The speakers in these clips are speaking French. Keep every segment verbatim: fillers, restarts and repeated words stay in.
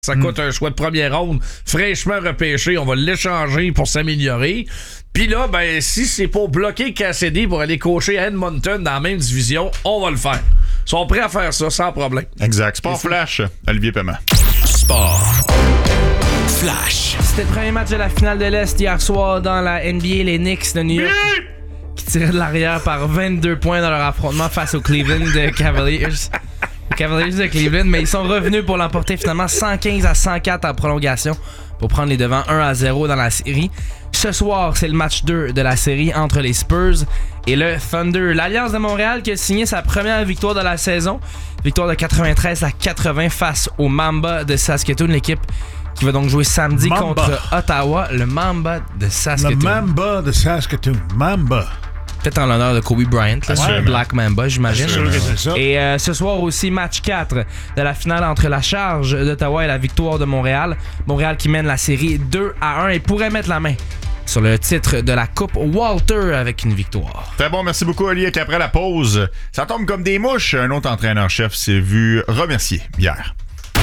Ça coûte mm. un choix de première ronde fraîchement repêché. On va l'échanger pour s'améliorer. Puis là, ben, si c'est pour bloquer Cassidy pour aller coacher à Edmonton dans la même division, on va le faire. Ils sont prêts à faire ça sans problème. Exact. Sport Flash, Olivier Paiement. Sport Flash. C'était le premier match de la finale de l'Est hier soir dans la N B A. Les Knicks de New York qui tiraient de l'arrière par vingt-deux points dans leur affrontement face aux Cleveland Cavaliers. Les Cavaliers de Cleveland, mais ils sont revenus pour l'emporter finalement cent quinze à cent quatre en prolongation pour prendre les devants un à zéro dans la série. Ce soir, c'est le match deux de la série entre les Spurs et le Thunder. L'Alliance de Montréal qui a signé sa première victoire de la saison. Victoire de quatre-vingt-treize à quatre-vingts face au Mamba de Saskatoon, l'équipe qui va donc jouer samedi Mamba. contre Ottawa. Le Mamba de Saskatoon. Le Mamba de Saskatoon. Mamba. Peut-être en l'honneur de Kobe Bryant, là, ouais, Black Mamba, j'imagine. C'est sûr que c'est ça. Et euh, ce soir aussi, match quatre de la finale entre la Charge d'Ottawa et la Victoire de Montréal. Montréal qui mène la série deux à un et pourrait mettre la main sur le titre de la Coupe Walter avec une victoire. Très bon, merci beaucoup, Olivier. Qu'après la pause, ça tombe comme des mouches. Un autre entraîneur-chef s'est vu remercier hier.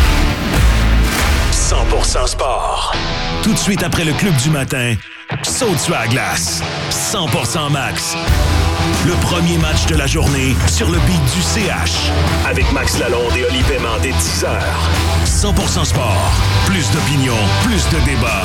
cent pour cent sport. Tout de suite après le club du matin, saute sur la glace. cent pour cent max. Le premier match de la journée sur le beat du C H. Avec Max Lalonde et Oli Paiement dès dix heures. cent pour cent sport. Plus d'opinion, plus de débat,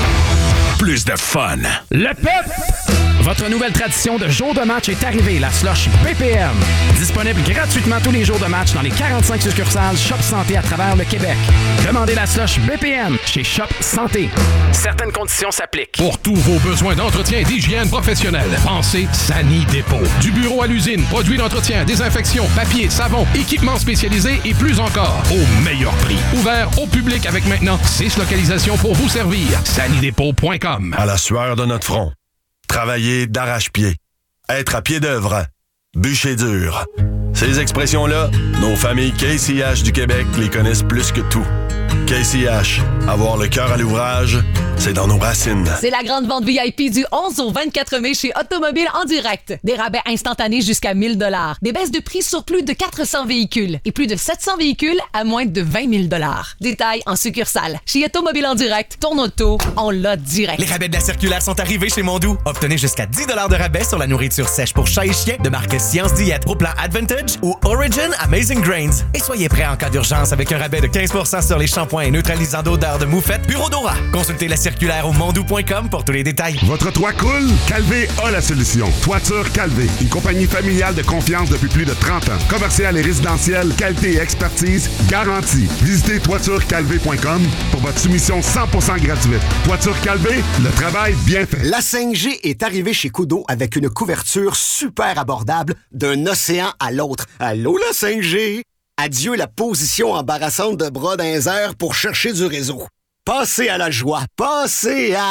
plus de fun. Le P E P! Votre nouvelle tradition de jour de match est arrivée, la slush B P M. Disponible gratuitement tous les jours de match dans les quarante-cinq succursales Shop Santé à travers le Québec. Demandez la slush B P M chez Shop Santé. Certaines conditions s'appliquent. Pour tous vos besoins d'entretien et d'hygiène professionnelle, pensez Sani Dépôt. Du bureau à l'usine, produits d'entretien, désinfection, papier, savon, équipements spécialisés et plus encore, au meilleur prix. Ouvert au public avec maintenant six localisations pour vous servir. Sani Dépôt point com. À la sueur de notre front. Travailler d'arrache-pied. Être à pied d'œuvre. Bûcher dur. Ces expressions-là, nos familles K C H du Québec les connaissent plus que tout. K C H, avoir le cœur à l'ouvrage, c'est dans nos racines. C'est la grande vente V I P du onze au vingt-quatre mai chez Automobile en direct. Des rabais instantanés jusqu'à mille dollars. Des baisses de prix sur plus de quatre cents véhicules et plus de sept cents véhicules à moins de vingt mille dollars. Détails en succursale. Chez Automobile en direct, ton auto, on l'a direct. Les rabais de la circulaire sont arrivés chez Mondou. Obtenez jusqu'à dix dollars de rabais sur la nourriture sèche pour chat et chien de marque Science Diète au plan Advantage ou Origin Amazing Grains. Et soyez prêts en cas d'urgence avec un rabais de quinze pour cent sur les shampoings et neutralisants d'odeur de moufette Bureau Dora. Consultez la circulaire au mondou point com pour tous les détails. Votre toit coule? Calvé a la solution. Toiture Calvé, une compagnie familiale de confiance depuis plus de trente ans. Commerciale et résidentielle, qualité et expertise garantie. Visitez toiture calvé point com pour votre soumission cent pour cent gratuite. Toiture Calvé, le travail bien fait. La cinq G est arrivée chez Koodo avec une couverture super abordable d'un océan à l'autre. Allô la cinq G? Adieu la position embarrassante de bras dans les airs pour chercher du réseau. Passez à la joie. Passez à...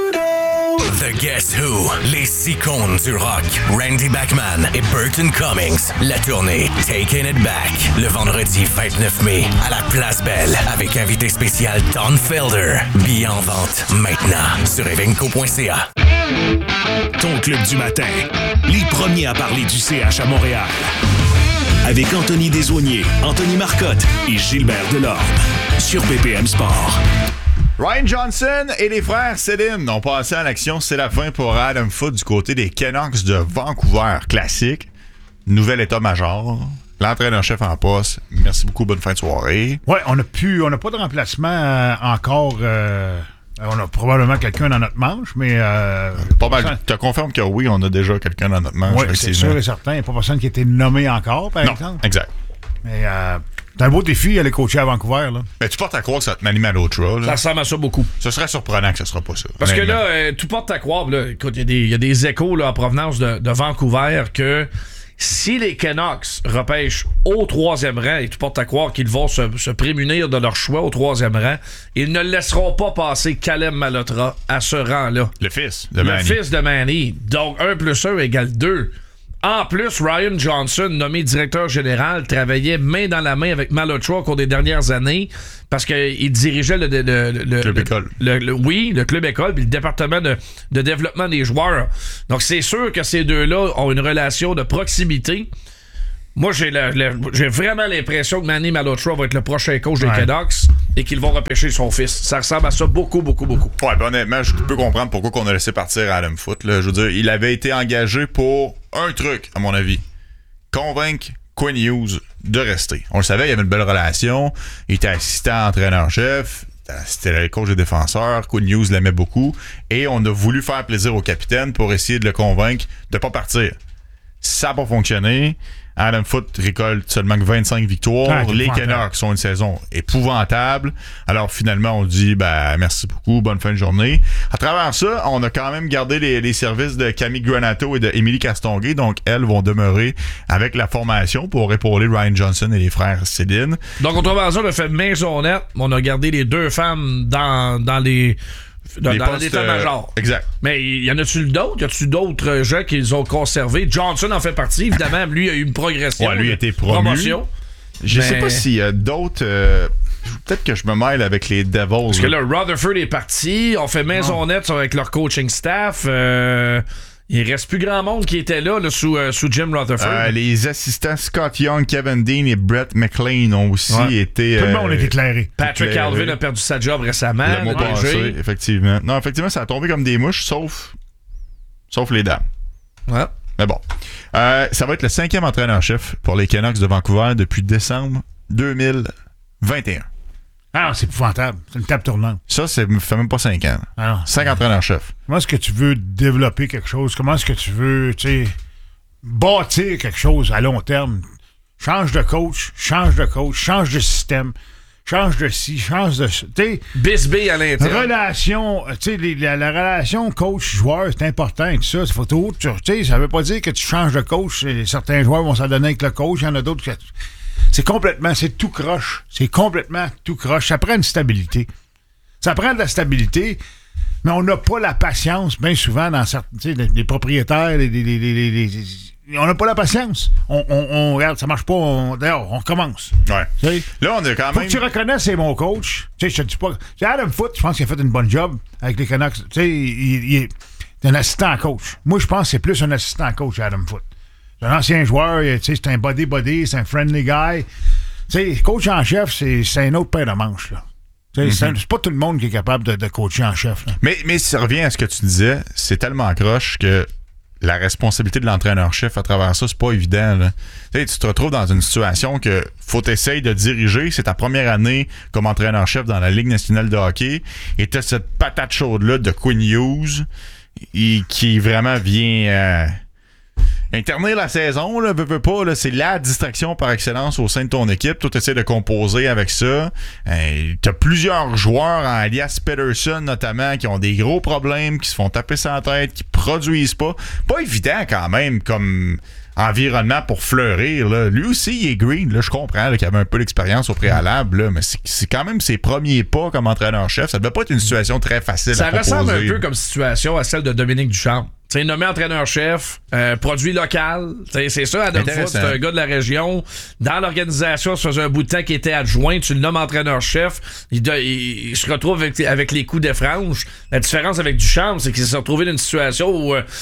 The Guess Who, les icônes du rock, Randy Bachman et Burton Cummings. La tournée Taking It Back, le vendredi vingt-neuf mai, à la Place Belle, avec invité spécial Don Felder. Billets en vente maintenant sur evenco point c a. Ton club du matin, les premiers à parler du C H à Montréal. Avec Anthony Desaulniers, Anthony Marcotte et Gilbert Delorme. Sur B P M Sport. Ryan Johnson et les frères Sedin ont passé à l'action. C'est la fin pour Adam Foote du côté des Canucks de Vancouver. Classique. Nouvel état-major. L'entraîneur-chef en poste. Merci beaucoup. Bonne fin de soirée. Ouais, on n'a plus, on n'a pas de remplacement euh, encore. Euh, on a probablement quelqu'un dans notre manche, mais... Euh, pas mal. Je te confirme que oui, on a déjà quelqu'un dans notre manche. Oui, c'est sûr et certain. Il n'y a pas personne qui a été nommé encore, par non, exemple. Exact. Mais... Euh, c'est un beau défi aller coacher à Vancouver. Là. Mais tu portes à croire que ça te m'anime à l'autre. Ça ressemble à ça beaucoup. Ce serait surprenant que ce ne sera pas ça. Parce que là, euh, tout porte à croire, là, écoute, il y, y a des échos là, en provenance de, de Vancouver que si les Canucks repêchent au troisième rang, et tout porte à croire qu'ils vont se, se prémunir de leur choix au troisième rang, ils ne laisseront pas passer Caleb Malhotra à ce rang-là. Le fils de Le Manny. fils de Manny. Donc, un plus un égale deux. En plus, Ryan Johnson, nommé directeur général, travaillait main dans la main avec Malhotra au cours des dernières années parce qu'il dirigeait le, le, le, le club le, école. Le, le, oui, le club école puis le département de, de développement des joueurs. Donc, c'est sûr que ces deux-là ont une relation de proximité. Moi, j'ai, la, la, j'ai vraiment l'impression que Manny Malhotra va être le prochain coach des Ouais. Canucks et qu'ils vont repêcher son fils. Ça ressemble à ça beaucoup, beaucoup, beaucoup. Ouais, ben honnêtement, je peux comprendre pourquoi on a laissé partir Adam Foote. Là. Je veux dire, il avait été engagé pour un truc, à mon avis. Convaincre Quinn Hughes de rester. On le savait, il y avait une belle relation. Il était assistant entraîneur-chef. C'était le coach des défenseurs. Quinn Hughes l'aimait beaucoup. Et on a voulu faire plaisir au capitaine pour essayer de le convaincre de pas partir. Ça n'a pas fonctionné. Adam Foote récolte seulement que vingt-cinq victoires. Ah, les épouvantable. Canucks ont une saison épouvantable. Alors finalement, on dit ben, merci beaucoup, bonne fin de journée. À travers ça, on a quand même gardé les, les services de Camille Granato et de Émilie Castonguay. Donc, elles vont demeurer avec la formation pour épauler Ryan Johnson et les frères Céline. Donc, autrement dit, on a fait maisonnette, mais on a gardé les deux femmes dans, dans les... Dans, Les dans postes, l'état-major. euh, exact. Mais y en a-tu d'autres? Y a-tu d'autres gens qu'ils ont conservés? Johnson en fait partie, évidemment. Lui, il a eu une progression. Ouais, lui a de été promu. Promotion. Je Mais- sais pas s'il y a d'autres... euh, peut-être que je me mêle avec les Devils. Parce que là, Rutherford est parti. On fait maisonnette avec leur coaching staff. Euh, il reste plus grand monde qui était là, là sous, euh, sous Jim Rutherford. Euh, les assistants Scott Young, Kevin Dean et Brett McLean ont aussi Ouais. été... Tout le euh, monde est éclairé. Patrick éclairé. Alvin a perdu sa job récemment. Le mois le D J. passé, effectivement. Non, effectivement, ça a tombé comme des mouches, sauf, sauf les dames. Ouais. Mais bon. Euh, ça va être le cinquième entraîneur-chef pour les Canucks de Vancouver depuis décembre deux mille vingt et un. Ah, c'est épouvantable. C'est une table tournante. Ça, ça fait même pas cinq ans. Ah non. Cinq entraîneurs-chefs. Comment est-ce que tu veux développer quelque chose? Comment est-ce que tu veux, tu sais, bâtir quelque chose à long terme? Change de coach, change de coach, change de système, change de ci, change de ça. Tu sais, Bisbee à l'intérieur. relation, tu sais, les- la, la relation coach-joueur, c'est important et tout ça. Il faut tout, tu sais, ça veut pas dire que tu changes de coach. et Certains joueurs vont s'adonner avec le coach, il y en a d'autres qui... C'est complètement, c'est tout croche. C'est complètement tout croche. Ça prend une stabilité. Ça prend de la stabilité, mais on n'a pas la patience, bien souvent, dans certains, tu sais, les, les propriétaires, les, les, les, les- les- les- on n'a pas la patience. On, on, on regarde, ça marche pas, on, d'ailleurs, on recommence. Ouais. Tu sais? Là, on a quand Faut même... que tu reconnaisses c'est mon coach. Tu sais, je te dis pas. Tu sais, Adam Foote, je pense qu'il a fait une bonne job avec les Canucks. Tu sais, il, il est un assistant coach. Moi, je pense que c'est plus un assistant coach, Adam Foote. C'est un ancien joueur, tu sais, c'est un body-body, c'est un friendly guy. Tu sais, coach en chef, c'est, c'est un autre paire de manches, là. Tu sais, Mm-hmm. c'est un- c'est pas tout le monde qui est capable de, de coacher en chef, là. Mais, mais si ça revient à ce que tu disais, c'est tellement croche que la responsabilité de l'entraîneur-chef à travers ça, c'est pas évident. Là. Tu sais, tu te retrouves dans une situation que faut t'essayer de diriger. C'est ta première année comme entraîneur-chef dans la Ligue nationale de hockey. Et t'as cette patate chaude-là de Quinn Hughes et qui vraiment vient... euh, Interner la saison, là, veux, veux pas, là, c'est la distraction par excellence au sein de ton équipe. Toi, tu essaies de composer avec ça. Euh, tu as plusieurs joueurs, en alias Peterson notamment, qui ont des gros problèmes, qui se font taper sur la tête, qui produisent pas. Pas évident quand même comme environnement pour fleurir. Là. Lui aussi, il est green. Là, je comprends là, qu'il avait un peu d'expérience au préalable, là, mais c'est, c'est quand même ses premiers pas comme entraîneur-chef. Ça devait pas être une situation très facile Ça à proposer. ressemble un peu comme situation à celle de Dominique Ducharme. T'sais, nommé entraîneur-chef, euh, produit local. T'sais, c'est ça, Adam Foote, c'est un gars de la région. Dans l'organisation, ça faisait un bout de temps qu'il était adjoint. Tu le nommes entraîneur-chef. Il, de, il, il se retrouve avec, avec les coups de franges. La différence avec Ducharme, c'est qu'il s'est retrouvé dans une situation où euh,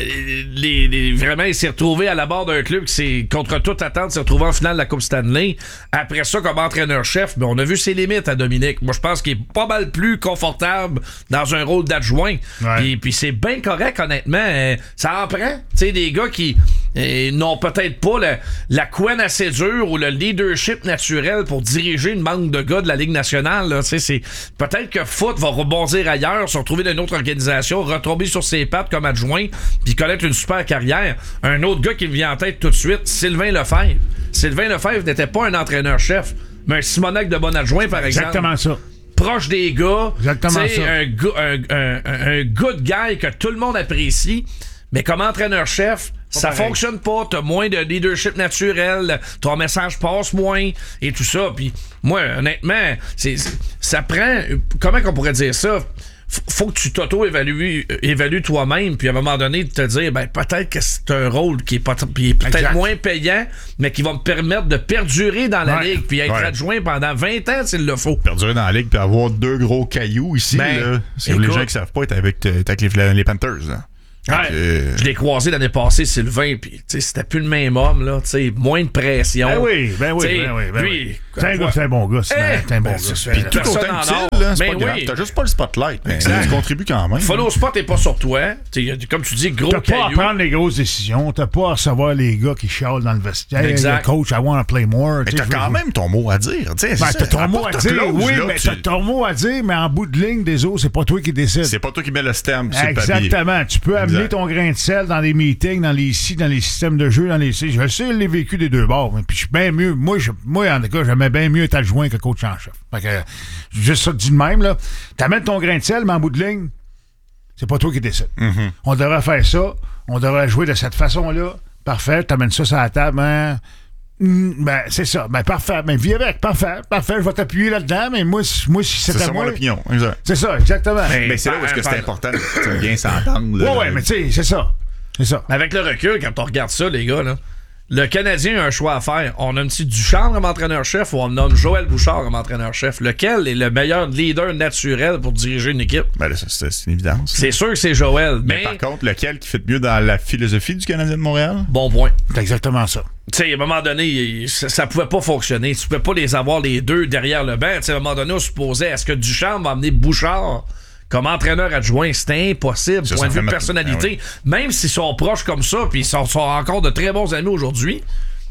les, les, vraiment, il s'est retrouvé à la barre d'un club qui s'est, contre toute attente, s'est retrouvé en finale de la Coupe Stanley. Après ça, comme entraîneur-chef, ben, on a vu ses limites à Dominique. Moi, je pense qu'il est pas mal plus confortable dans un rôle d'adjoint. Ouais. Puis, puis c'est bien correct, honnêtement. Euh, ça en prend. Tu sais, des gars qui euh, n'ont peut-être pas la, la couenne assez dure ou le leadership naturel pour diriger une bande de gars de la Ligue nationale. Là. Tu sais, c'est, peut-être que Foot va rebondir ailleurs, se retrouver dans une autre organisation, retomber sur ses pattes comme adjoint, puis connaître une super carrière. Un autre gars qui me vient en tête tout de suite, Sylvain Lefebvre. Sylvain Lefebvre n'était pas un entraîneur-chef, mais un Simonac de bon adjoint, par exemple. Exactement ça. Proche des gars. Exactement T'sais, ça. Un, go- un, un, un, un good guy que tout le monde apprécie, mais comme entraîneur-chef, ça pareil. fonctionne pas. T'as moins de leadership naturel, ton message passe moins et tout ça. Puis moi, honnêtement, c'est, c'est- ça prend... Comment qu'on pourrait dire ça? F- Faut que tu t'auto-évalues évalues toi-même, puis à un moment donné, de te dire, ben peut-être que c'est un rôle qui est, pas, qui est peut-être Exact. moins payant, mais qui va me permettre de perdurer dans la Ouais. Ligue, puis être Ouais. adjoint pendant vingt ans s'il le faut. Perdurer dans la ligue puis avoir deux gros cailloux ici, Ben, là. C'est les écoute. gens qui savent pas être avec, euh, être avec les, les Panthers. Là. Ouais, euh... Je l'ai croisé l'année passée, Sylvain, puis c'était plus le même homme, là, moins de pression. Ben oui, ben oui, ben oui. Ben lui, c'est un, un bon gars, c'est hey, un bon ben, gars. Puis tout autant utile, là, c'est ben pas grave. Oui. T'as juste pas le spotlight, mais tu contribues quand même. Follow spot est pas sur toi. T'sais, comme tu dis, gros t'as caillou. T'as pas à prendre les grosses décisions, t'as pas à recevoir les gars qui chialent dans le vestiaire. Exact. Le coach, I want to play more. Mais t'as quand même ton mot à dire. Ben, t'as ton mot à dire, oui, mais t'as ton mot à dire, mais en bout de ligne des autres, c'est pas toi qui décide. C'est pas toi qui mets le stem sur le papier. Exactement. Tu peux amener ton grain de sel dans les meetings, dans les sites, dans les systèmes de jeu, dans les sites. Je sais, je l'ai vécu des deux bords. Puis je suis bien mieux. Moi, je, moi, en tout cas, j'aimais bien mieux être adjoint que coach en chef. Fait que, juste ça dit de même, là. T'amènes ton grain de sel, mais en bout de ligne, c'est pas toi qui décide. Mm-hmm. On devrait faire ça. On devrait jouer de cette façon-là. Parfait. T'amènes ça sur la table, hein. Ben, c'est ça. Ben, parfait. Ben, vis avec. Parfait. Parfait. Je vais t'appuyer là-dedans, mais moi, moi si c'était c'est moi... mon opinion. Exact. C'est ça, exactement. Mais, mais c'est là où est-ce que c'est important de bien s'entendre. Ouais, ouais, mais tu sais, c'est ça. C'est ça. Avec le recul, quand on regarde ça, les gars, là, le Canadien a un choix à faire. On nomme-tu Duchamp comme entraîneur-chef ou on nomme Joël Bouchard comme entraîneur-chef? Lequel est le meilleur leader naturel pour diriger une équipe? Ben là, c'est, c'est une évidence. C'est sûr que c'est Joël. Mais, mais par contre, lequel qui fit mieux dans la philosophie du Canadien de Montréal? Bon point. C'est exactement ça. Tu sais, à un moment donné, ça, ça pouvait pas fonctionner. Tu pouvais pas les avoir les deux derrière le banc. T'sais, à un moment donné, on supposait, est-ce que Duchamp va amener Bouchard comme entraîneur adjoint? C'était impossible, ça, point ça de vue de mettre... personnalité. Ah oui. Même s'ils sont proches comme ça, puis ils sont, sont encore de très bons amis aujourd'hui,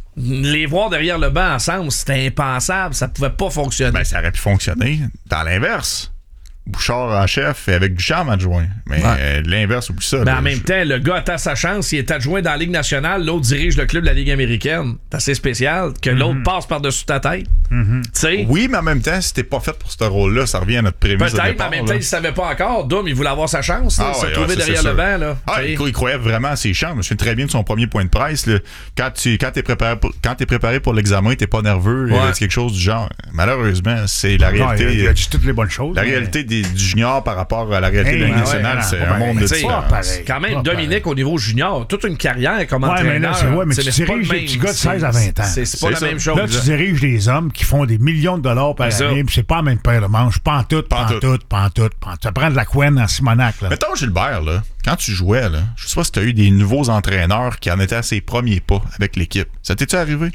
les voir derrière le banc ensemble, c'était impensable. Ça pouvait pas fonctionner. Ben, ça aurait pu fonctionner dans l'inverse. Bouchard en chef et avec Duchamp adjoint. Mais ouais. euh, l'inverse, oublie ça. Ben là, en même je... temps, le gars attend sa chance. Il est adjoint dans la Ligue nationale. L'autre dirige le club de la Ligue américaine. C'est assez spécial que mm-hmm. l'autre passe par-dessus ta tête. Mm-hmm. Oui, mais en même temps, si t'es pas fait pour ce rôle-là, ça revient à notre prémisse. Peut-être, de départ, mais en même là. temps, il savait pas encore. Dom, il voulait avoir sa chance. Là, ah, se ouais, trouver ouais, derrière le banc. Là, ah, il, il croyait vraiment à ses chances. Je me souviens très bien de son premier point de presse. Là. Quand tu quand t'es préparé, pour, quand t'es préparé pour l'examen, t'es pas nerveux. Ouais. C'est quelque chose du genre. Malheureusement, c'est la réalité. Non, il, a, il a dit toutes les bonnes choses. La mais... réalité des, du junior par rapport à la réalité hey, de la Ligue nationale, ouais, c'est un monde de différence. Quand même, Dominique, au niveau junior, toute une carrière comme ouais, entraîneur. Mais là, ouais, mais tu diriges des petits gars de seize à vingt ans. C'est, c'est pas c'est la ça. Même chose. Là, tu diriges des hommes qui font des millions de dollars par c'est année, puis c'est pas la même paire de manches. Pas en tout, pas en tout, pas en tout. Ça prend de la couenne en Simonac. Mettons, Gilbert, là, quand tu jouais, là, je sais pas si tu as eu des nouveaux entraîneurs qui en étaient à ses premiers pas avec l'équipe. Ça t'est-tu arrivé?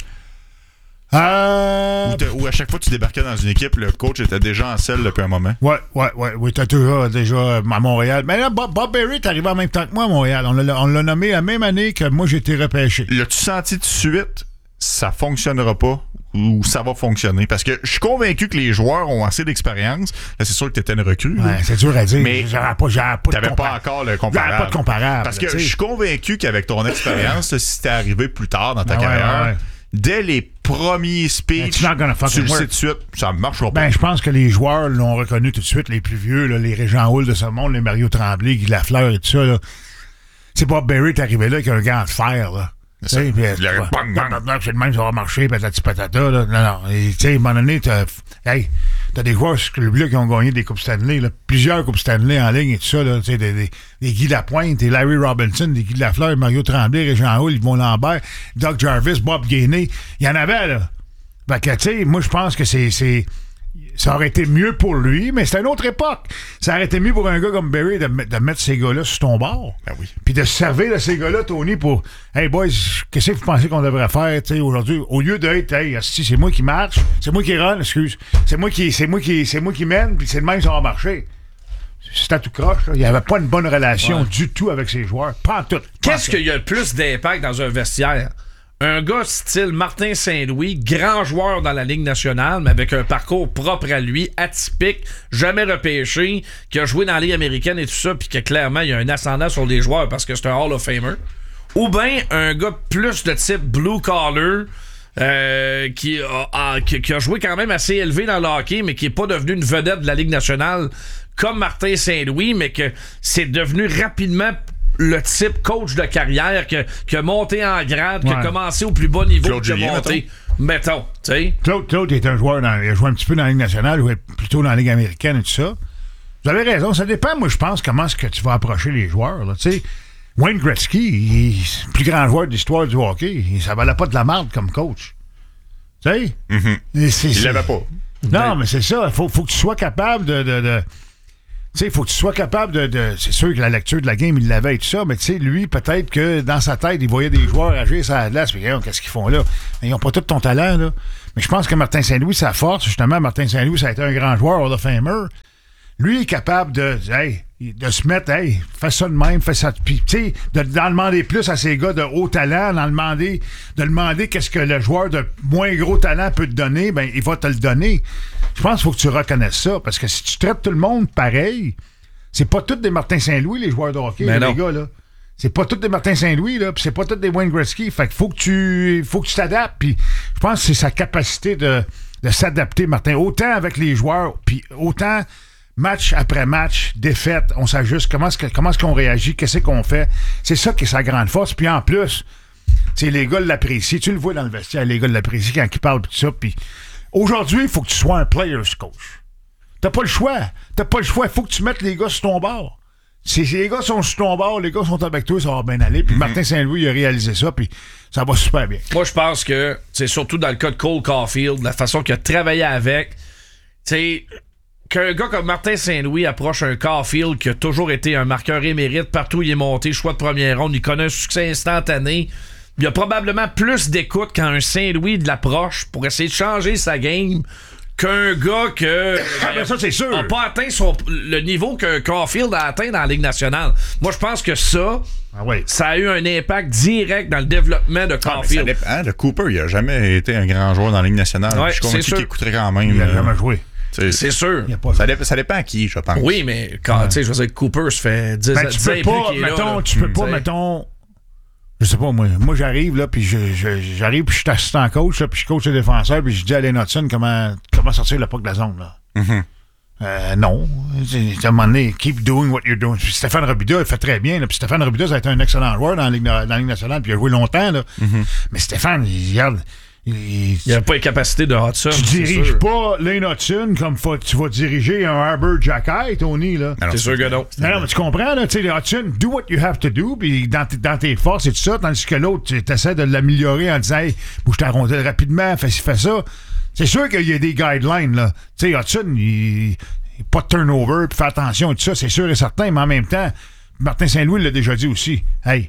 Euh... Ou, ou à chaque fois que tu débarquais dans une équipe, le coach était déjà en selle depuis un moment. Ouais, ouais, ouais. Oui, t'as toujours déjà à Montréal. Mais là, Bob, Bob Berry est arrivé en même temps que moi à Montréal. On l'a, on l'a nommé la même année que moi j'ai été repêché. L'as-tu senti tout de suite, ça fonctionnera pas ou ça va fonctionner? Parce que je suis convaincu que les joueurs ont assez d'expérience. Là, c'est sûr que t'étais une recrue. Ouais, c'est dur à dire. Mais j'avais pas, j'avais pas t'avais de pas encore le comparable. J'avais pas de comparable. Parce que je suis convaincu qu'avec ton expérience, si c'était arrivé plus tard dans ta ben carrière... Ouais, ouais. Dès les premiers speeches, tu le sais tout de suite, ça ne marchera pas. Ben, je pense que les joueurs l'ont reconnu tout de suite, les plus vieux, là, les Régent Houle de ce monde, les Mario Tremblay, Guy Lafleur et tout ça. Là. C'est Bob Berry est arrivé là avec un gant de fer. Là. C'est, pis, le quoi, bang, bang. Maintenant, c'est le même, ça va marcher, patati patata. Là. Non, non. Tu sais, à un moment donné, t'as, hey, t'as des joueurs ce club-là qui ont gagné des Coupes Stanley, là, plusieurs Coupes Stanley en ligne et tout ça. Là, des, des, des Guy Lapointe, des Larry Robinson, des Guy Lafleur, Mario Tremblay, Régent Houle, Yvon Lambert, Doug Jarvis, Bob Gainey. Il y en avait, là. Fait que, tu sais, moi, je pense que c'est, c'est. Ça aurait été mieux pour lui, mais c'est une autre époque. Ça aurait été mieux pour un gars comme Berry de, de mettre ces gars-là sur ton bord. Ben oui. Puis de se servir de ces gars-là, Tony, pour hey boys, qu'est-ce que vous pensez qu'on devrait faire aujourd'hui? Au lieu d'être hey, si c'est moi qui marche, c'est moi qui run, excuse. C'est moi qui c'est moi qui c'est moi qui mène, puis c'est le même ça va marcher. C'était tout croche, là. Il n'y avait pas une bonne relation ouais. du tout avec ses joueurs. Pas en tout. Pas Qu'est-ce qu'il y a le plus d'impact dans un vestiaire? Un gars style Martin Saint-Louis, grand joueur dans la Ligue nationale, mais avec un parcours propre à lui, atypique, jamais repêché, qui a joué dans la Ligue américaine et tout ça, puis que clairement, il y a un ascendant sur les joueurs parce que c'est un Hall of Famer. Ou bien un gars plus de type blue collar, euh, qui, a, a, qui, qui a joué quand même assez élevé dans le hockey, mais qui n'est pas devenu une vedette de la Ligue nationale comme Martin Saint-Louis, mais que c'est devenu rapidement le type coach de carrière qui a monté en grade, qui ouais. a commencé au plus bas niveau, Claude qui a Julien, monté. Mettons, tu sais. Claude, Claude est un joueur, dans, il a joué un petit peu dans la Ligue nationale, il jouait plutôt dans la Ligue américaine et tout ça. Vous avez raison, ça dépend, moi, je pense, comment est-ce que tu vas approcher les joueurs, là, tu sais. Wayne Gretzky, il est le plus grand joueur de l'histoire du hockey. Ça valait pas de la merde comme coach. Tu sais? Mm-hmm. Il l'avait pas. Non, mais c'est ça. Il faut, faut que tu sois capable de... de, de Tu sais, il faut que tu sois capable de, de... C'est sûr que la lecture de la game, il l'avait et tout ça, mais tu sais, lui, peut-être que dans sa tête, il voyait des joueurs agir sur la glace. Puis, qu'est-ce qu'ils font là? Mais ils n'ont pas tout ton talent, là. Mais je pense que Martin Saint-Louis, sa force, justement, Martin Saint-Louis, ça a été un grand joueur, Hall of Famer. Lui, il est capable de, hey, de se mettre, hey, fais ça de même, fais ça. Puis, tu sais, de, d'en demander plus à ces gars de haut talent, d'en demander, de demander qu'est-ce que le joueur de moins gros talent peut te donner, ben, il va te le donner. Je pense qu'il faut que tu reconnaisses ça, parce que si tu traites tout le monde pareil, c'est pas tous des Martin Saint-Louis, les joueurs de hockey, là, les gars, là. C'est pas tous des Martin Saint-Louis, là, puis c'est pas tous des Wayne Gretzky. Fait qu'il faut que tu, faut que tu t'adaptes, puis je pense que c'est sa capacité de, de s'adapter, Martin, autant avec les joueurs, puis autant match après match, défaite, on s'ajuste, comment est-ce, que, comment est-ce qu'on réagit, qu'est-ce qu'on fait. C'est ça qui est sa grande force, puis en plus, tu sais, les gars l'apprécient, tu le vois dans le vestiaire, les gars l'apprécient quand ils parlent, puis tout ça, puis aujourd'hui, il faut que tu sois un player's coach. T'as pas le choix, t'as pas le choix, il faut que tu mettes les gars sur ton bord. Si les gars sont sur ton bord, les gars sont avec toi, ça va bien aller. Puis mm-hmm. Martin Saint-Louis il a réalisé ça, puis ça va super bien. Moi, je pense que, c'est surtout dans le cas de Cole Caulfield, la façon qu'il a travaillé avec, tu sais, qu'un gars comme Martin Saint-Louis approche un Caulfield qui a toujours été un marqueur émérite, partout où il est monté, choix de première ronde, il connaît un succès instantané. Il y a probablement plus d'écoute quand un Saint-Louis de l'approche pour essayer de changer sa game qu'un gars que ah, ça, c'est sûr. n'a pas atteint son, le niveau que Caulfield a atteint dans la Ligue nationale. Moi, je pense que ça, ah oui. ça a eu un impact direct dans le développement de Caulfield. Ah, ça dépend. Le Cooper, il n'a jamais été un grand joueur dans la Ligue nationale. Ouais, je suis convaincu qu'il écouterait quand même. Il n'a jamais joué. C'est, c'est sûr. Ça, dé- ça dépend à qui, je pense. Oui, mais quand, ouais. tu sais, je veux dire, Cooper, ça fait dix ans ben, tu peux pas, mettons, tu peux pas, mettons... Je sais pas, moi, moi j'arrive, là, puis je, je, j'arrive, puis je suis assistant coach, là, puis je coach les défenseurs, puis je dis à Len Hudson comment, comment sortir le puck de la zone, là. Mm-hmm. Euh, non. À un moment donné, keep doing what you're doing. Puis Stéphane Robida, il fait très bien, là, puis Stéphane Robida, ça a été un excellent joueur dans la Ligue, dans la Ligue nationale, puis il a joué longtemps, là. Mm-hmm. Mais Stéphane, il regarde... Il n'y a pas les capacités de Hudson. Tu diriges pas Lane Hudson comme faut, tu vas diriger un Harbour Jackay, Tony, là. Alors, c'est sûr que non. Non, non, mais tu comprends, là, tu sais, Hudson, do what you have to do, puis dans, t- dans tes forces et tout ça, tandis que l'autre, tu essaies de l'améliorer en disant, hey, bouge ta rondelle rapidement, fais ci, fais ça. C'est sûr qu'il y a des guidelines, là. Tu sais, Hudson, il, il pas de turnover, puis fais attention et tout ça, c'est sûr et certain, mais en même temps, Martin Saint-Louis l'a déjà dit aussi. Hey,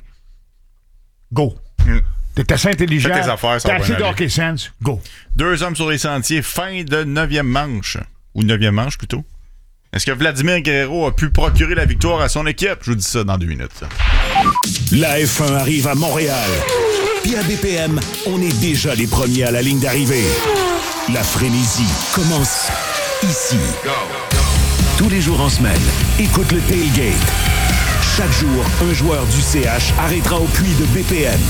go. Mm. T'es assez intelligent. Fais tes affaires, ça t'as va assez bien aller. d'hockey sense. Go. Deux hommes sur les sentiers, fin de neuvième manche. Ou neuvième manche, plutôt. Est-ce que Vladimir Guerrero a pu procurer la victoire à son équipe? Je vous dis ça dans deux minutes. Ça. La F un arrive à Montréal. Puis à B P M, on est déjà les premiers à la ligne d'arrivée. La frénésie commence ici. Tous les jours en semaine, écoute le Tailgate. Chaque jour, un joueur du C H arrêtera au puits de B P M.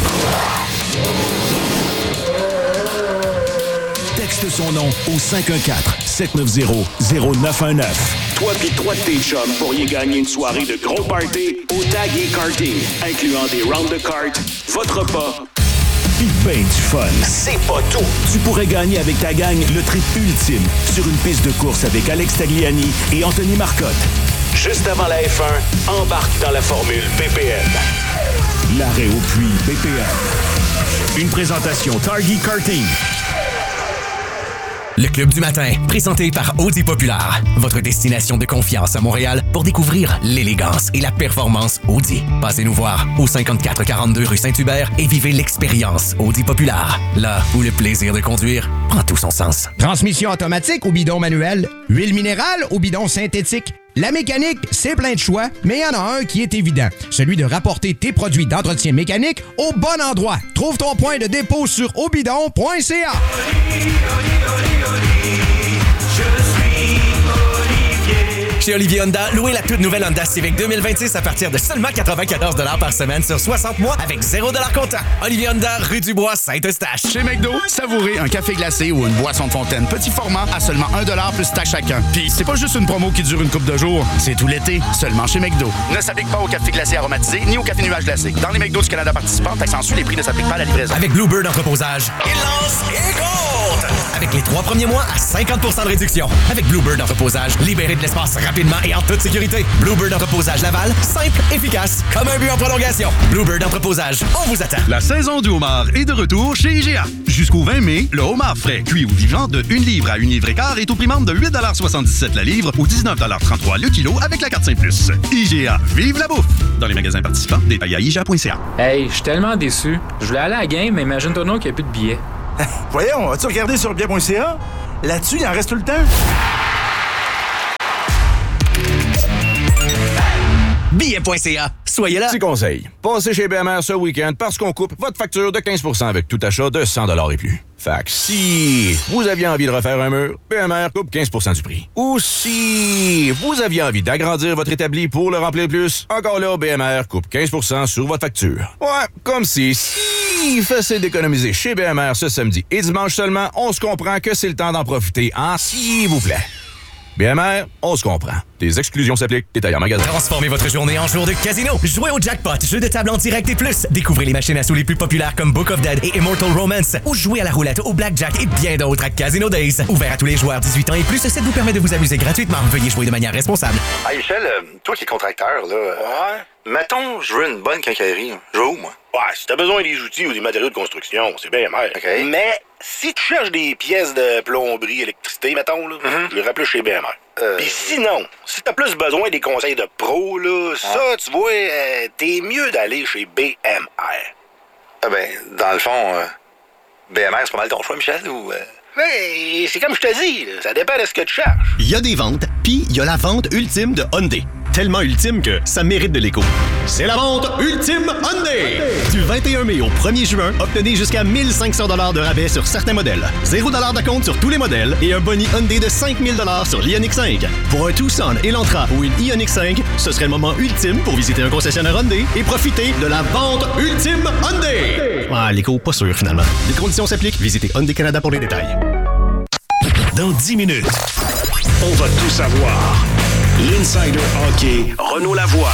Texte son nom au cinq un quatre, sept neuf zéro, zéro neuf un neuf. Toi pis trois de tes chums pourriez gagner une soirée de gros party au Tag et Karting, incluant des rounds de kart, votre repas, pis ben du fun. C'est pas tout! Tu pourrais gagner avec ta gang le trip ultime sur une piste de course avec Alex Tagliani et Anthony Marcotte. Juste avant la F un, embarque dans la formule B P M. L'arrêt au puits B P M. Une présentation Target Karting. Le Club du matin, présenté par Audi Populaire, votre destination de confiance à Montréal pour découvrir l'élégance et la performance Audi. Passez nous voir au cinquante-quatre quarante-deux rue Saint-Hubert et vivez l'expérience Audi Populaire, là où le plaisir de conduire prend tout son sens. Transmission automatique ou bidon manuel, huile minérale ou bidon synthétique. La mécanique, c'est plein de choix, mais il y en a un qui est évident. Celui de rapporter tes produits d'entretien mécanique au bon endroit. Trouve ton point de dépôt sur obidon point c a. Chez Olivier Honda, louez la toute nouvelle Honda Civic deux mille vingt-six à partir de seulement quatre-vingt-quatorze dollars par semaine sur soixante mois avec zéro dollars comptant. Olivier Honda, rue du Bois, Saint-Eustache. Chez McDo, savourez un café glacé ou une boisson de fontaine petit format à seulement un dollar plus taxe chacun. Puis c'est pas juste une promo qui dure une couple de jours, c'est tout l'été, seulement chez McDo. Ne s'applique pas au café glacé aromatisé ni au café nuage glacé. Dans les McDo du Canada participants, taxe en suit, les prix ne s'appliquent pas à la livraison. Avec Bluebird Entreposage, il lance et compte! avec les trois premiers mois à cinquante pour cent de réduction. Avec Bluebird Entreposage, libérez de l'espace rapidement et en toute sécurité. Bluebird Entreposage Laval, simple, efficace, comme un but en prolongation. Bluebird Entreposage, on vous attend. La saison du homard est de retour chez I G A. Jusqu'au vingt mai, le homard frais, cuit ou vivant de une livre à une livre et quart est au prix membre de huit soixante-dix-sept la livre ou dix-neuf trente-trois le kilo avec la carte Saint-Plus. I G A, vive la bouffe! Dans les magasins participants, détails à I G A point C A. Hey, je suis tellement déçu. Je voulais aller à la game, mais imagine-toi non qu'il n'y a plus de billets. Voyons, as-tu regardé sur billet point C A? Là-dessus, il en reste tout le temps. billet point C A. Soyez là. Petit conseil. Passez chez B M R ce week-end parce qu'on coupe votre facture de quinze pour cent avec tout achat de cent dollars et plus. Fait que si vous aviez envie de refaire un mur, B M R coupe quinze pour cent du prix. Ou si vous aviez envie d'agrandir votre établi pour le remplir plus, encore là, B M R coupe quinze pour cent sur votre facture. Ouais, comme si, si facile d'économiser chez B M R ce samedi et dimanche seulement, on se comprend que c'est le temps d'en profiter, hein, s'il vous plaît. B M R, on se comprend. Des exclusions s'appliquent. Détails en magasin. Transformez votre journée en jour de casino. Jouez au jackpot, jeu de table en direct et plus. Découvrez les machines à sous les plus populaires comme Book of Dead et Immortal Romance. Ou jouez à la roulette, au blackjack et bien d'autres à Casino Days. Ouvert à tous les joueurs dix-huit ans et plus, ça vous permet de vous amuser gratuitement. Veuillez jouer de manière responsable. Hey Michel, euh, toi qui es contracteur, là. Ouais. Mettons, je veux une bonne quincaillerie. Je veux où, moi? Ouais, si t'as besoin des outils ou des matériaux de construction, c'est bien mer. OK. Mais si tu cherches des pièces de plomberie, électricité, mettons, là, mm-hmm. je les rappelle chez B M R. Euh... Puis sinon, si t'as plus besoin des conseils de pro, là, ça, ah. tu vois, euh, t'es mieux d'aller chez B M R. Ah ben, dans le fond, euh, B M R, c'est pas mal ton choix, Michel, ou... Euh... Hey, c'est comme je te dis, là, ça dépend de ce que tu cherches. Il y a des ventes, puis il y a la vente ultime de Hyundai. Tellement ultime que ça mérite de l'écho. C'est la vente ultime Hyundai! Du vingt et un mai au premier juin, obtenez jusqu'à mille cinq cents dollars de rabais sur certains modèles, zéro dollar de compte sur tous les modèles et un boni Hyundai de cinq mille dollars sur l'Ioniq cinq. Pour un Tucson, Elantra ou une Ioniq cinq, ce serait le moment ultime pour visiter un concessionnaire Hyundai et profiter de la vente ultime Hyundai! Ah, l'écho, pas sûr finalement. Les conditions s'appliquent. Visitez Hyundai Canada pour les détails. Dans dix minutes, on va tout savoir. L'Insider Hockey, Renaud Lavoie.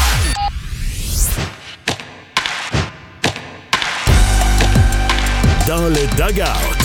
Dans le dugout.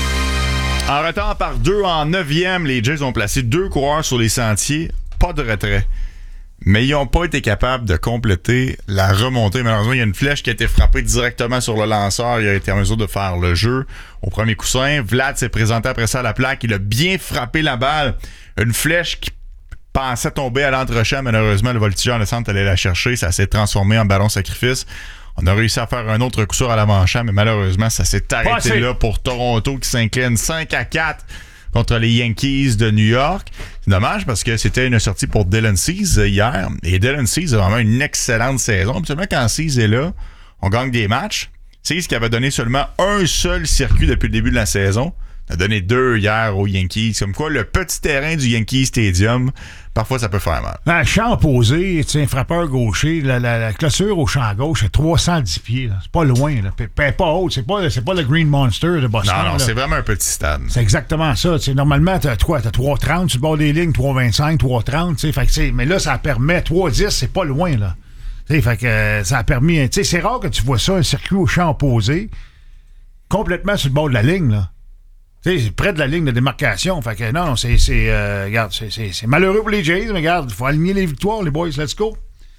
En retard par deux en neuvième, les Jays ont placé deux coureurs sur les sentiers. Pas de retrait. Mais ils n'ont pas été capables de compléter la remontée. Malheureusement, il y a une flèche qui a été frappée directement sur le lanceur. Il a été en mesure de faire le jeu au premier coussin. Vlad s'est présenté après ça à la plaque. Il a bien frappé la balle. Une flèche qui pensait tomber à l'entrechamp. Malheureusement, le voltigeur de centre allait la chercher. Ça s'est transformé en ballon sacrifice. On a réussi à faire un autre coup sûr à l'avant-champ, mais malheureusement, ça s'est arrêté Passé. là pour Toronto qui s'incline cinq à quatre contre les Yankees de New York. C'est dommage parce que c'était une sortie pour Dylan Cease hier. Et Dylan Cease a vraiment une excellente saison. Absolument, quand Cease est là, on gagne des matchs. Cease qui avait donné seulement un seul circuit depuis le début de la saison, a donné deux hier aux Yankees. Comme quoi, le petit terrain du Yankee Stadium, parfois, ça peut faire mal. Un champ opposé, tu sais, un frappeur gaucher, la, la, la clôture au champ gauche, c'est trois cent dix pieds. Là. C'est pas loin. Là. P- p- pas haute. C'est pas, c'est pas le Green Monster de Boston. Non, non, là. C'est vraiment un petit stade. C'est exactement ça. T'sais, normalement, t'as quoi? T'as trois trente sur le bord des lignes, trois vingt-cinq, trois trente. Fait que, mais là, ça permet trois dix, c'est pas loin. Là. T'sais, fait que euh, ça a permis. C'est rare que tu vois ça, un circuit au champ opposé, complètement sur le bord de la ligne. Là. C'est près de la ligne de démarcation. Fait que non, c'est, c'est, euh, regarde, c'est, c'est, c'est malheureux pour les Jays, mais regarde, il faut aligner les victoires, les boys. Let's go.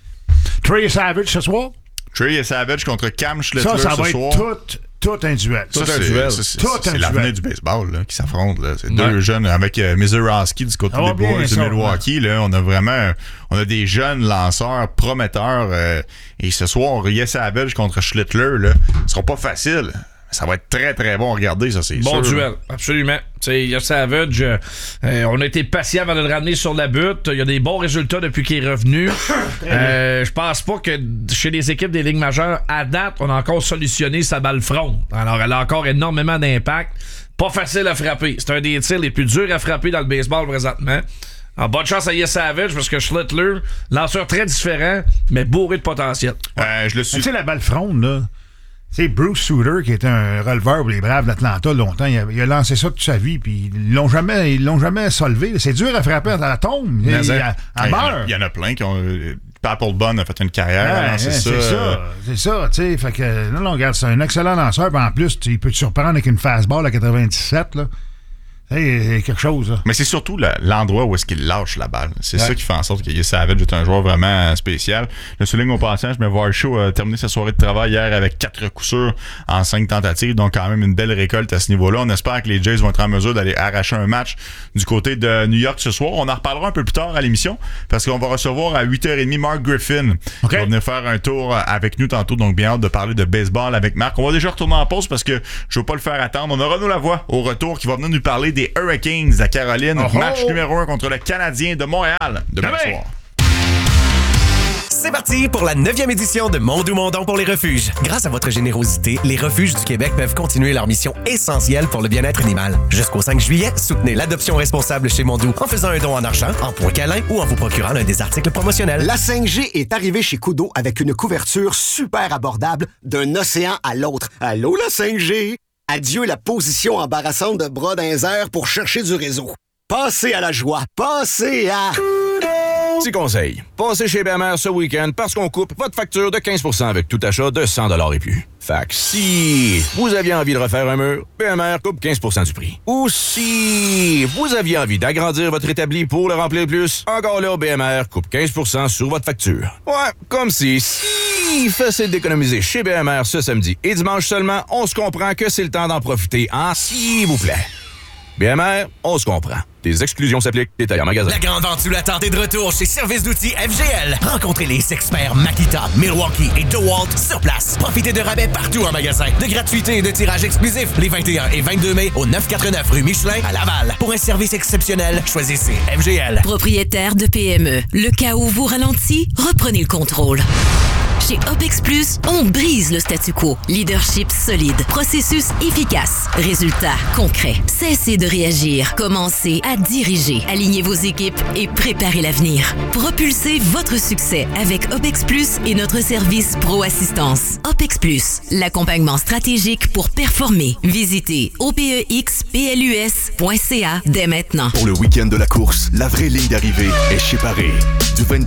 Trey Savage ce soir. Trey Savage contre Cam Schlittler ce soir. Ça, ça va soir. être tout, tout un duel. Tout ça, un c'est, duel. Ça, c'est, tout c'est, un c'est duel. l'avenir du baseball là, qui s'affrontent. Là. C'est ouais. deux jeunes avec euh, Mizorowski du côté ah, des Boys de Milwaukee. Là, on a vraiment on a des jeunes lanceurs prometteurs. Euh, et ce soir, Trey Savage contre Schlittler, là, ce sera pas facile. Ça va être très, très bon à regarder, ça, c'est bon sûr. Bon duel, absolument. Tu sais, Savage, euh, euh, on a été patient avant de le ramener sur la butte. Il y a des bons résultats depuis qu'il est revenu. euh, je pense pas que chez les équipes des ligues majeures, à date, on a encore solutionné sa balle front. Alors, elle a encore énormément d'impact. Pas facile à frapper. C'est un des tirs les plus durs à frapper dans le baseball présentement. Alors, bonne chance à Yes Savage parce que Schlittler, lanceur très différent, mais bourré de potentiel. Euh, je le suis. Tu sais, la balle fronde, là. C'est Bruce Sutter, qui était un releveur pour les Braves d'Atlanta longtemps. Il a, il a lancé ça toute sa vie, puis ils l'ont jamais, ils l'ont jamais solvé. C'est dur à frapper à la tombe. Il, il, elle il, meurt. Il y en a plein qui ont. Papelbon a fait une carrière ouais, à lancer ouais, ça. C'est ça, c'est ça, tu sais. Fait que, non, non, regarde, c'est un excellent lanceur, puis en plus, il peut te surprendre avec une fastball à quatre-vingt-dix-sept, là. C'est quelque chose, là. Mais c'est surtout le, l'endroit où est-ce qu'il lâche la balle. C'est ouais. ça qui fait en sorte que Savage est un joueur vraiment spécial. Je souligne au passage, mais Varsho a terminé sa soirée de travail hier avec quatre coups sûrs en cinq tentatives. Donc, quand même, une belle récolte à ce niveau-là. On espère que les Jays vont être en mesure d'aller arracher un match du côté de New York ce soir. On en reparlera un peu plus tard à l'émission parce qu'on va recevoir à huit heures trente Mark Griffin okay. qui va venir faire un tour avec nous tantôt. Donc, bien hâte de parler de baseball avec Marc. On va déjà retourner en pause parce que je veux pas le faire attendre. On aura nous la voix au retour qui va venir nous parler des Hurricanes à Caroline. Oh match oh. numéro un contre le Canadien de Montréal demain soir. C'est parti pour la neuvième édition de Mondou Mondon pour les refuges. Grâce à votre générosité, les refuges du Québec peuvent continuer leur mission essentielle pour le bien-être animal. Jusqu'au cinq juillet, soutenez l'adoption responsable chez Mondou en faisant un don en argent, en points câlins ou en vous procurant l'un des articles promotionnels. La cinq G est arrivée chez Kudo avec une couverture super abordable d'un océan à l'autre. Allô, la cinq G? Adieu la position embarrassante de bras dans les airs pour chercher du réseau. Passez à la joie. Passez à... Petit conseil. Passez chez B M R ce week-end parce qu'on coupe votre facture de quinze pour cent avec tout achat de cent dollars et plus. Fait que si vous aviez envie de refaire un mur, B M R coupe quinze pour cent du prix. Ou si vous aviez envie d'agrandir votre établi pour le remplir plus, encore là, B M R coupe quinze pour cent sur votre facture. Ouais, comme si... si facile d'économiser chez B M R ce samedi et dimanche seulement, on se comprend que c'est le temps d'en profiter, hein, s'il vous plaît. B M R, on se comprend. Des exclusions s'appliquent. Détails en magasin. La grande vente sous la tente est de retour chez Service d'outils F G L. Rencontrez les experts Makita, Milwaukee et DeWalt sur place. Profitez de rabais partout en magasin, de gratuité et de tirages exclusifs les vingt et un et vingt-deux mai au neuf cent quatre-vingt-neuf rue Michelin à Laval. Pour un service exceptionnel, choisissez F G L. Propriétaire de P M E, le cas où vous ralentit, reprenez le contrôle. Chez OPEX Plus, on brise le statu quo. Leadership solide, processus efficace, résultats concrets. Cessez de réagir, commencez à diriger. Alignez vos équipes et préparez l'avenir. Propulsez votre succès avec OPEX Plus et notre service Pro Assistance. OPEX Plus, l'accompagnement stratégique pour performer. Visitez O P E X P L U S point C A dès maintenant. Pour le week-end de la course, la vraie ligne d'arrivée est chez Paris. Du vingt